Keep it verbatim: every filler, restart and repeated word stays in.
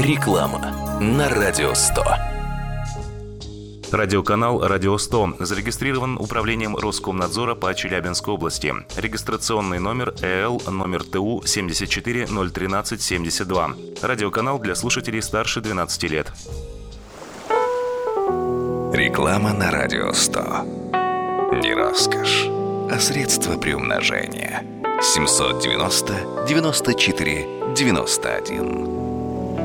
Реклама на Радио сто. Радиоканал «Радио сто» зарегистрирован Управлением Роскомнадзора по Челябинской области. Регистрационный номер ЭЛ номер ТУ семь четыре ноль один три семь два. Радиоканал для слушателей старше двенадцати лет. Реклама на Радио сто. Не роскошь, а средство приумножения. семь девяносто девяносто четыре девяносто один.